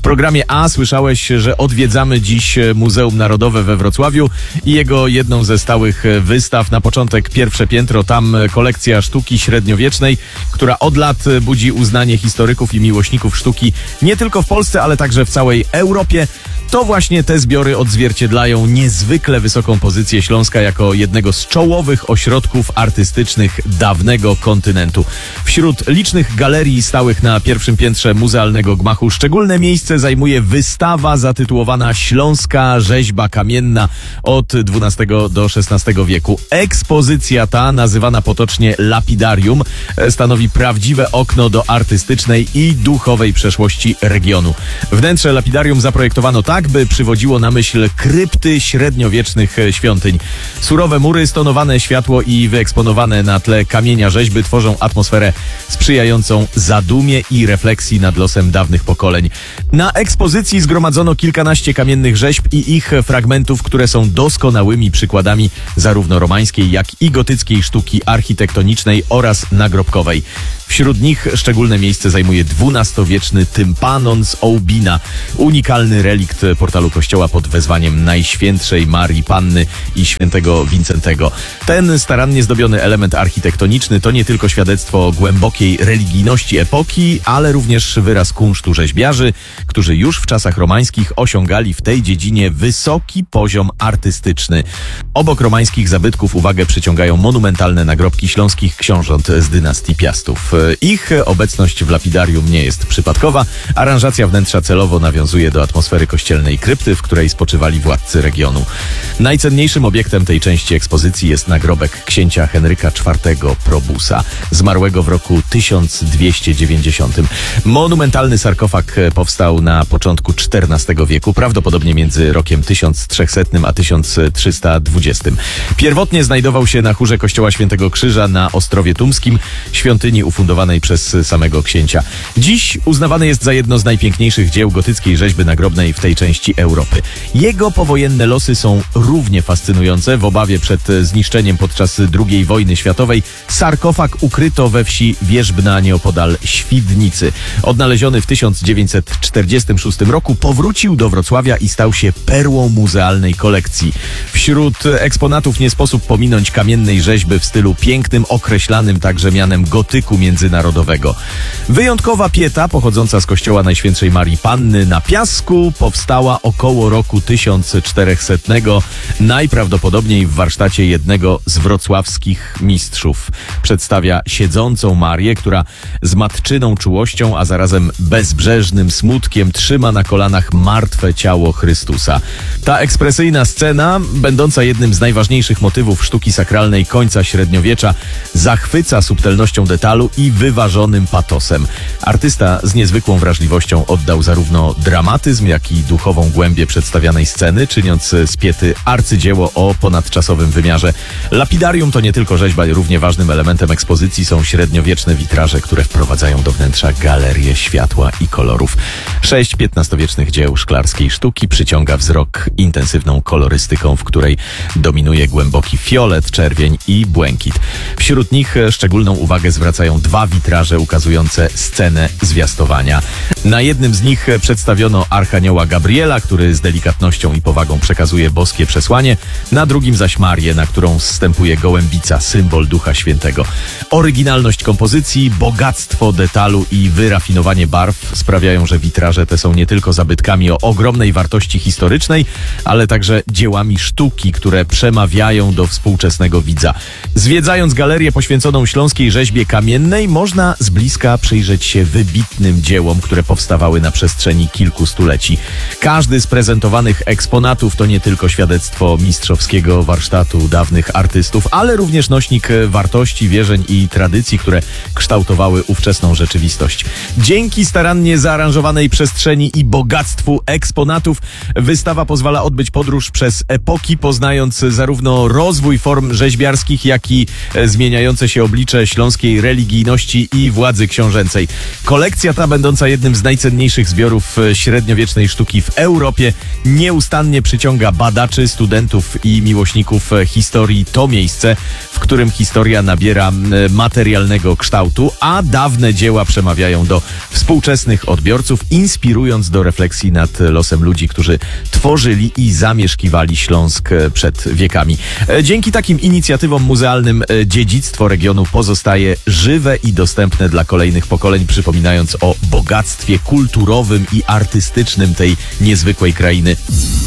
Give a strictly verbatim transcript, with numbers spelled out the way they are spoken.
programie A słyszałeś, że odwiedzamy dziś Muzeum Narodowe we Wrocławiu i jego jedną ze stałych wystaw. Na początek pierwsze piętro, tam kolekcja sztuki średniowiecznej, która od lat budzi uznanie historyków i miłośników sztuki nie tylko w Polsce, ale także w całej Europie. To właśnie te zbiory odzwierciedlają niezwykle wysoką pozycję Śląska jako jednego z czołowych ośrodków artystycznych dawnego kontynentu. Wśród licznych galerii stałych na pierwszym piętrze muzealnego gmachu szczególne miejsce zajmuje wystawa zatytułowana Śląska rzeźba kamienna od dwunastego do szesnastego wieku. Ekspozycja ta, nazywana potocznie lapidarium, stanowi prawdziwe okno do artystycznej i duchowej przeszłości regionu. Wnętrze lapidarium zaprojektowano tak, by przywodziło na myśl krypty średniowiecznych świątyń. Surowe mury, stonowane światło i wyeksponowane na tle kamienia rzeźby tworzą atmosferę sprzyjającą zadumie i refleksji nad losem dawnych pokoleń. Na ekspozycji zgromadzono kilkanaście kamiennych rzeźb i ich fragmentów, które są doskonałymi przykładami zarówno romańskiej, jak i gotyckiej sztuki architektonicznej oraz nagrobkowej. Wśród nich szczególne miejsce zajmuje dwunastowieczny tympanon z Ołbina, unikalny relikt portalu kościoła pod wezwaniem Najświętszej Marii Panny i świętego Wincentego. Ten starannie zdobiony element architektoniczny to nie tylko świadectwo głębokiej religijności epoki, ale również wyraz kunsztu rzeźbiarzy, którzy już w czasach romańskich osiągali w tej dziedzinie wysoki poziom artystyczny. Obok romańskich zabytków uwagę przyciągają monumentalne nagrobki śląskich książąt z dynastii Piastów. Ich obecność w lapidarium nie jest przypadkowa. Aranżacja wnętrza celowo nawiązuje do atmosfery kościelnej krypty, w której spoczywali władcy regionu. Najcenniejszym obiektem tej części ekspozycji jest nagrobek księcia Henryka czwartego Probusa, zmarłego w roku tysiąc dwieście dziewięćdziesiątym. Monumentalny sarkofag powstał na początku czternastego wieku, prawdopodobnie między rokiem tysiąc trzysta a tysiąc trzysta dwudziestym. Pierwotnie znajdował się na chórze kościoła Świętego Krzyża na Ostrowie Tumskim, świątyni ufundowanej przez samego księcia. Dziś uznawany jest za jedno z najpiękniejszych dzieł gotyckiej rzeźby nagrobnej w tej części Europy. Jego powojenne losy są równie fascynujące. W obawie przed zniszczeniem podczas drugiej wojny światowej sarkofag ukryto we wsi Wierzbna nieopodal Świdnicy. Odnaleziony w tysiąc dziewięćset czterdziestym szóstym roku powrócił do Wrocławia i stał się perłą muzealnej kolekcji. Wśród eksponatów nie sposób pominąć kamiennej rzeźby w stylu pięknym, określanym także mianem gotyku międzynarodowego. Wyjątkowa pieta pochodząca z kościoła Najświętszej Marii Panny na Piasku powstała około roku tysiąc czterysta, najprawdopodobniej w warsztacie jednego z wrocławskich mistrzów. Przedstawia siedzącą Marię, która z matczyną czułością, a zarazem bezbrzeżnym smutkiem trzyma na kolanach martwe ciało Chrystusa. Ta ekspresyjna scena, będąca jednym z najważniejszych motywów sztuki sakralnej końca średniowiecza, zachwyca subtelnością detalu i wyważonym patosem. Artysta z niezwykłą wrażliwością oddał zarówno dramatyzm, jak i duchową głębię przedstawianej sceny, czyniąc z piety arcydzieło o ponadczasowym wymiarze. Lapidarium to nie tylko rzeźba, równie ważnym elementem ekspozycji są średniowieczne witraże, które wprowadzają do wnętrza galerię światła i kolorów. Sześć piętnastowiecznych dzieł szklarskiej sztuki przyciąga wzrok intensywną kolorystyką, w której dominuje głęboki fiolet, czerwień i błękit. Wśród nich szczególną uwagę zwracają dwa witraże ukazujące scenę zwiastowania. Na jednym z nich przedstawiono Archanioła Gabriela, który z delikatnością i powagą przekazuje boskie przesłanie, na drugim zaś Marię, na którą zstępuje gołębica, symbol Ducha Świętego. Oryginalność kompozycji, bogactwo detalu i wyrafinowanie barw sprawiają, że witraże te są nie tylko zabytkami o ogromnej wartości historycznej, ale także dziełami sztuki, które przemawiają do współczesnego widza. Zwiedzając galerię poświęconą śląskiej rzeźbie kamiennej, można z bliska przyjrzeć się wybitnym dziełom, które powstawały na przestrzeni kilku stuleci. Każdy z prezentowanych eksponatów to nie tylko świadectwo mistrzowskiego warsztatu dawnych artystów, ale również nośnik wartości, wierzeń i tradycji, które kształtowały ówczesną rzeczywistość. Dzięki starannie zaaranżowanej przestrzeni i bogactwu eksponatów wystawa pozwala odbyć podróż przez epoki, poznając zarówno rozwój form rzeźbiarskich, jak i zmieniające się oblicze śląskiej religijności i władzy książęcej. Kolekcja ta, będąca jednym z najcenniejszych zbiorów średniowiecznej sztuki w w Europie nieustannie przyciąga badaczy, studentów i miłośników historii. To miejsce, w którym historia nabiera materialnego kształtu, a dawne dzieła przemawiają do współczesnych odbiorców, inspirując do refleksji nad losem ludzi, którzy tworzyli i zamieszkiwali Śląsk przed wiekami. Dzięki takim inicjatywom muzealnym dziedzictwo regionu pozostaje żywe i dostępne dla kolejnych pokoleń, przypominając o bogactwie kulturowym i artystycznym tej niezwykłej krainy.